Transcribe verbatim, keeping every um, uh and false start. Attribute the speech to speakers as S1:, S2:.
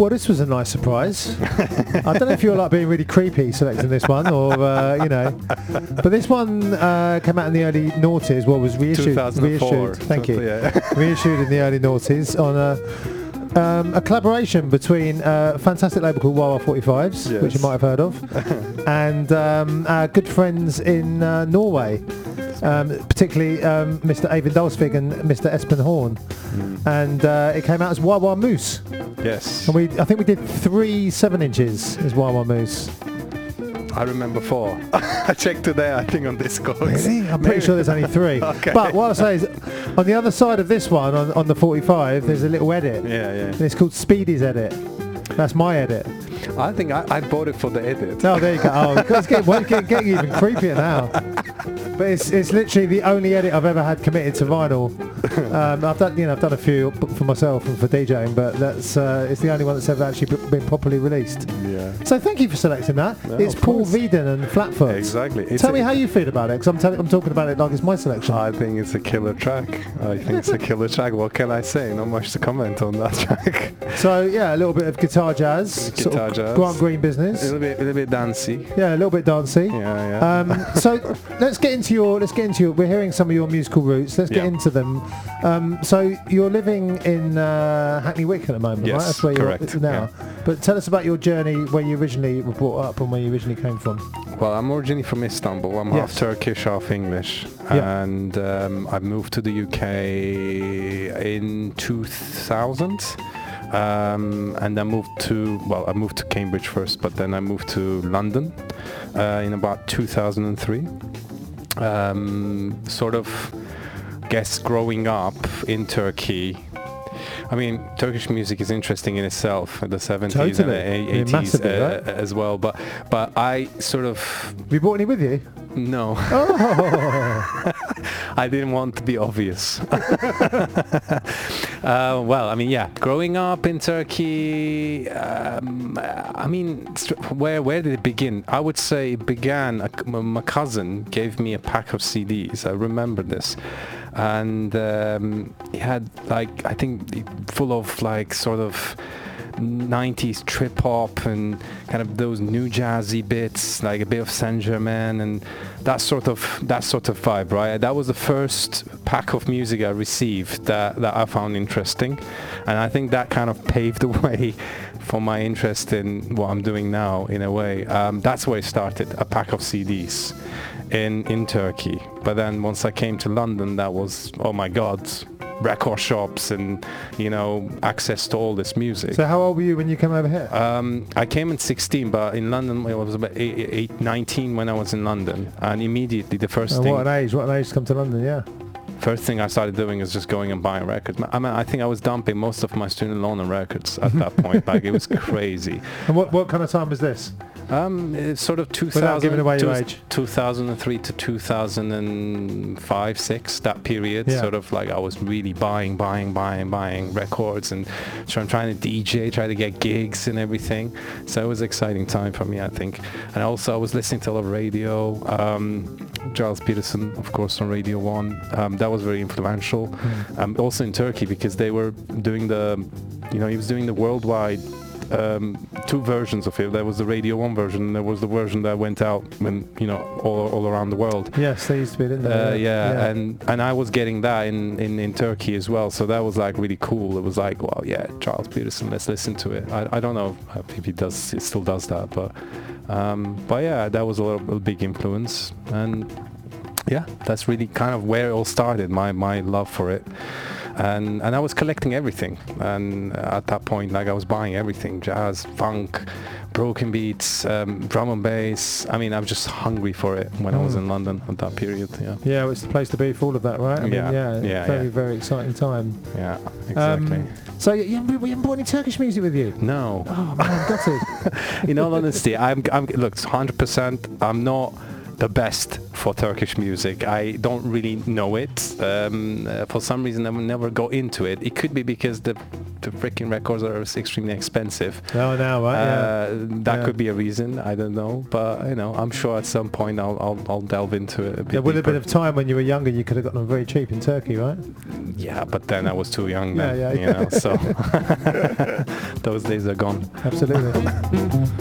S1: Well, this was a nice surprise. I don't know if you're like being really creepy selecting this one, or uh, you know, but this one uh, came out in the early noughties. Well, was reissued.
S2: two thousand four.
S1: Reissued. Thank you.
S2: Yeah.
S1: Reissued in the early noughties on a. Um, a collaboration between uh, a fantastic label called Wah Wah forty-fives,
S2: Yes.
S1: which you might have heard of, and um, our good friends in uh, Norway, um, particularly um, Mister Eivind Dalsvig and Mister Espen Horn,
S2: Mm.
S1: and uh, it came out as Wah Wah Moose,
S2: Yes.
S1: and we I think we did three seven inches as Wah Wah Moose.
S2: I remember four. I checked today, I think, on Discogs.
S1: Really? I'm pretty sure there's only three.
S2: Okay.
S1: But what I say is, on the other side of this one, on, on the forty-five, there's a little edit,
S2: Yeah,
S1: and
S2: yeah.
S1: it's called Speedy's edit. That's my edit.
S2: I think I, I bought it for the edit.
S1: Oh, there you go. Oh, it's getting, well, it's getting, getting even creepier now. But it's it's literally the only edit I've ever had committed to vinyl. Um, I've done you know I've done a few for myself and for DJing, but that's uh, it's the only one that's ever actually b- been properly released.
S2: Yeah.
S1: So thank you for selecting that.
S2: No,
S1: It's
S2: of
S1: Paul
S2: course.
S1: Veeden and Flatfoot.
S2: Exactly. It's
S1: Tell
S2: a-
S1: me how you feel about it, because I'm, tell- I'm talking about it like it's my selection.
S2: I think it's a killer track. I think it's a killer track. What can I say? Not much to comment on that track.
S1: So yeah, a little bit of guitar jazz, sort
S2: Guitar
S1: of
S2: jazz.
S1: Grant Green
S2: A
S1: business.
S2: little bit, a little bit dancey.
S1: Yeah, a little bit dancey.
S2: Yeah, yeah.
S1: Um, so let's get into your let's get into your we're hearing some of your musical roots. Let's get
S2: Yeah.
S1: into them. Um, so you're living in uh, Hackney Wick at the moment,
S2: Yes,
S1: right? That's where
S2: correct,
S1: you're now. But tell us about your journey, where you originally were brought up and where you originally came from.
S2: Well, I'm originally from Istanbul. I'm
S1: Yes.
S2: half Turkish, half English,
S1: Yeah.
S2: and um, I moved to the U K in two thousand. Um, and I moved to, well, I moved to Cambridge first, but then I moved to London uh, in about two thousand three. Um, sort of, guess growing up in Turkey. I mean, Turkish music is interesting in itself, the seventies
S1: Totally.
S2: and
S1: Yeah,
S2: eighties
S1: massively,
S2: uh,
S1: right?
S2: as well. But but I sort of
S1: Have you brought any with you?
S2: no.
S1: Oh,
S2: I didn't want to be obvious. uh, well, I mean, yeah, growing up in Turkey, um, I mean, str- where where did it begin? I would say it began, a c m- my cousin gave me a pack of C Ds, I remember this. And um, he had, like, I think, full of, like, sort of nineties trip hop and kind of those new jazzy bits, like a bit of Saint Germain and that sort of that sort of vibe, right? That was the first pack of music I received that that I found interesting, and I think that kind of paved the way for my interest in what I'm doing now. In a way, um, that's where it started. A pack of C Ds in in Turkey, but then once I came to London, that was, oh my God, record shops and, you know, access to all this music.
S1: so how old were you when you came over here?
S2: Um, I came in sixteen, but in London I was about eight, eight, nineteen when I was in London, and immediately the first
S1: Oh,
S2: thing,
S1: what an age! What an age to come to London, yeah.
S2: first thing I started doing is just going and buying records. I mean, I think I was dumping most of my student loan on records at that point. Like, it was crazy.
S1: And what what kind of time was this?
S2: Um, it's sort of
S1: Without giving away your age.
S2: two thousand three to two thousand five, six, that period.
S1: Yeah.
S2: Sort of like I was really buying, buying, buying, buying records and trying, trying to D J, try to get gigs and everything. So it was an exciting time for me, I think. And also I was listening to a lot of radio. Um, Giles Peterson, of course, on Radio One. Um, that was very influential.
S1: Mm.
S2: Um, also in Turkey, because they were doing the, you know, he was doing the worldwide um, two versions of it. There was the Radio One version, and there was the version that went out when, you know, all, all around the world.
S1: Yes, they used to be, didn't they?
S2: Uh, yeah, and and I was getting that in, in, in Turkey as well, so that was like really cool. It was like, well, yeah, Giles Peterson, let's listen to it. I, I don't know if he does, he still does that, but um, but yeah, that was a, little, a big influence, and yeah, that's really kind of where it all started. My my love for it. And and I was collecting everything, and at that point, like, I was buying everything: jazz, funk, broken beats, um, drum and bass. I mean, I was just hungry for it when I was
S1: Mm.
S2: in London at that period. Yeah,
S1: Yeah, well, it's the place to be for all of that, right? I
S2: Yeah,
S1: mean, yeah,
S2: yeah,
S1: very,
S2: yeah.
S1: very exciting time.
S2: yeah, exactly.
S1: Um, so you, you haven't you haven't brought any Turkish music with you?
S2: No,
S1: Oh man, I'm gutted.
S2: in all honesty, I'm, I'm look, one hundred percent. I'm not the best for Turkish music. I don't really know it. Um, uh, for some reason, I will never go into it. It could be because the the freaking records are extremely expensive.
S1: Oh, now, right?
S2: Uh,
S1: yeah.
S2: that
S1: Yeah.
S2: could be a reason. I don't know, but you know, I'm sure at some point I'll I'll, I'll delve into it a bit.
S1: There would have
S2: deeper.
S1: been a time when you were younger, you could have gotten them very cheap in Turkey, right?
S2: Yeah, but then I was too young. Then,
S1: Yeah, yeah,
S2: you
S1: yeah.
S2: know, so those days are gone.
S1: Absolutely.